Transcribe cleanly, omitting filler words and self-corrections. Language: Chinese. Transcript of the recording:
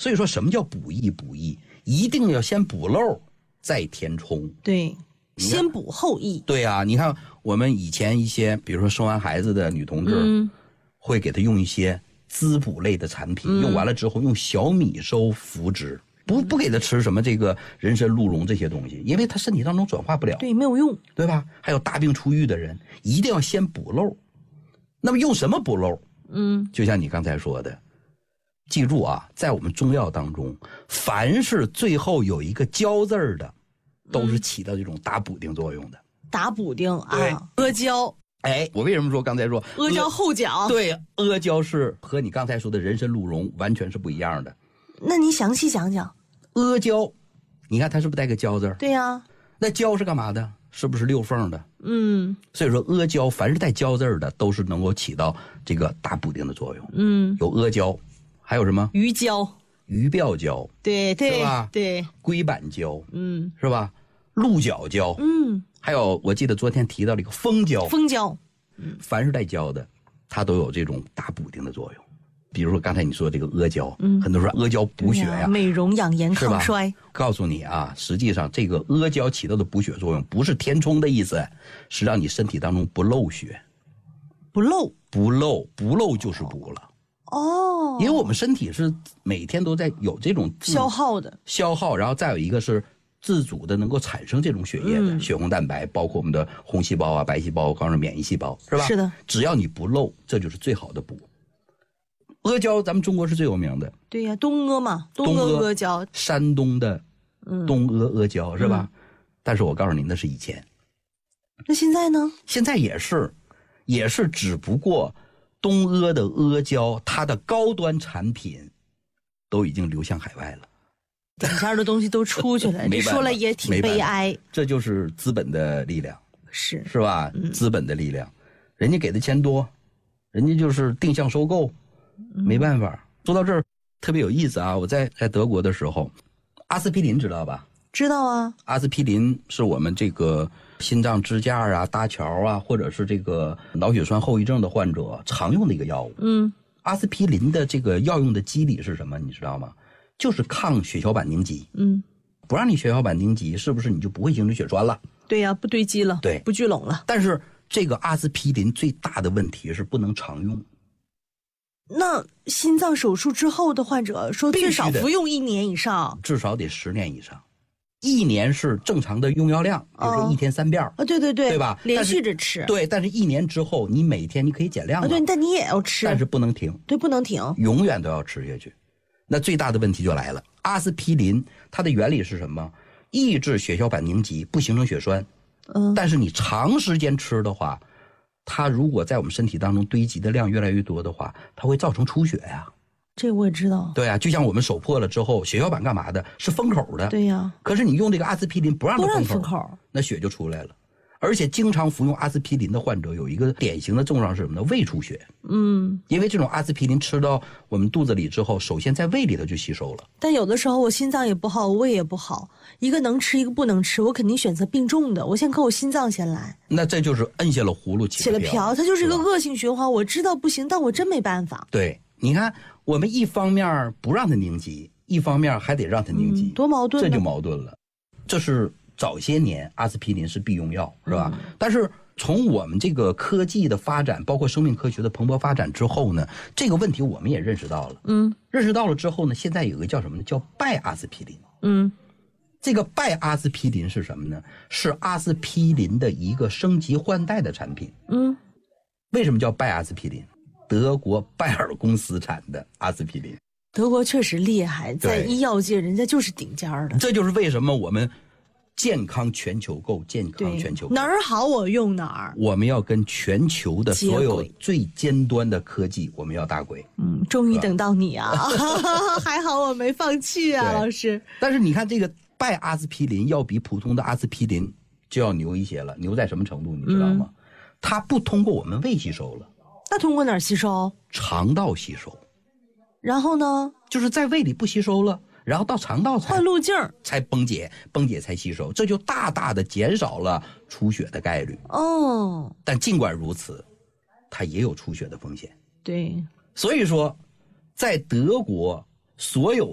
所以说什么叫补益？补益一定要先补漏再填充。 对，先补后益。 对啊，你看我们以前一些比如说生完孩子的女同志，会给她用一些滋补类的产品，用完了之后用小米粥服之，不给她吃什么这个人参鹿茸这些东西，因为她身体当中转化不了， 对，没有用， 对吧？还有大病初愈的人一定要先补漏。那么用什么补漏？就像你刚才说的，记住啊，在我们中药当中，凡是最后有一个焦字儿的，都是起到这种打补丁作用的。 打补丁啊，阿胶。 哎，我为什么说刚才说阿胶后脚？ 对，阿胶是和你刚才说的人参鹿茸完全是不一样的。 那你详细讲讲。 阿胶，你看它是不是带个胶字？ 对呀。 那胶是干嘛的？是不是溜缝的？所以说阿胶凡是带胶字的，都是能够起到这个打补丁的作用。有阿胶，还有什么？ 鱼胶、 鱼鳔胶， 对对， 是吧？ 对， 龟板胶，是吧？鹿角胶，还有我记得昨天提到了一个蜂胶， 蜂胶， 凡是带胶的，它都有这种打补丁的作用。比如说刚才你说这个阿胶，很多人说阿胶补血呀， 美容养颜抗衰。 告诉你啊，实际上这个阿胶起到的补血作用不是填充的意思，是让你身体当中不漏血。 不漏就是补了。哦，因为我们身体是每天都在有这种消耗， 然后再有一个是自主的能够产生这种血液的血红蛋白，包括我们的红细胞啊、白细胞，刚是免疫细胞，是吧？ 是的， 只要你不漏，这就是最好的补。阿胶咱们中国是最有名的， 对呀，东阿嘛，东阿阿胶， 山东的东阿阿胶是吧？但是我告诉你，那是以前。 那现在呢？ 现在也是，只不过东阿的阿胶，它的高端产品都已经流向海外了， 顶尖的东西都出去了，你说了也挺悲哀。 这就是资本的力量， 是吧？资本的力量，人家给的钱多，人家就是定向收购。没办法。说到这儿特别有意思啊，我在德国的时候，阿司匹林知道吧？ 知道啊。 阿司匹林是我们这个心脏支架啊、搭桥啊，或者是这个脑血栓后遗症的患者常用的一个药物。阿司匹林的这个药用的机理是什么你知道吗？就是抗血小板凝集。不让你血小板凝集，是不是你就不会形成血栓了？ 对呀，不堆积了， 对， 不聚拢了。 但是这个阿司匹林最大的问题是不能常用。 那心脏手术之后的患者说最少服用1年以上， 至少得10年以上。1年是正常的用药量，比如说1天3遍对吧？ 连续着吃。 对，但是1年之后，你每天你可以减量了。 对，但你也要吃， 但是不能停。 对，不能停， 永远都要吃下去。那最大的问题就来了，阿司匹林它的原理是什么？抑制血小板凝集，不形成血栓。但是你长时间吃的话，它如果在我们身体当中堆积的量越来越多的话，它会造成出血呀。 这我也知道。 对啊，就像我们手破了之后，血小板干嘛的？是封口的。 对呀。 可是你用这个阿司匹林不让它封口， 那血就出来了。而且经常服用阿司匹林的患者有一个典型的症状是什么呢？胃出血。因为这种阿司匹林吃到我们肚子里之后，首先在胃里头就吸收了。 但有的时候我心脏也不好，我胃也不好，一个能吃一个不能吃，我肯定选择病重的，我先靠我心脏先来。 那这就是摁下了葫芦起了瓢， 它就是一个恶性循环。我知道不行，但我真没办法。 对，你看我们一方面不让它凝集，一方面还得让它凝集， 多矛盾。 这就矛盾了。这是早些年阿司匹林是必用药，是吧？但是从我们这个科技的发展，包括生命科学的蓬勃发展之后呢，这个问题我们也认识到了。认识到了之后呢，现在有个叫什么呢？叫拜阿司匹林。这个拜阿司匹林是什么呢？是阿司匹林的一个升级换代的产品。为什么叫拜阿司匹林？德国拜耳公司产的阿司匹林。 德国确实厉害，在医药界人家就是顶尖的。 这就是为什么我们健康全球购，健康全球购， 哪儿好我用哪儿。 我们要跟全球的所有最尖端的科技，我们要搭轨。 终于等到你啊！还好我没放弃啊，老师。 但是你看这个拜阿司匹林要比普通的阿司匹林就要牛一些了，牛在什么程度你知道吗？它不通过我们胃吸收了。 那通过哪儿吸收？ 肠道吸收。 然后呢？ 就是在胃里不吸收了，然后到肠道才换路径， 才崩解才吸收，这就大大的减少了出血的概率。但尽管如此，它也有出血的风险。 对， 所以说，在德国所有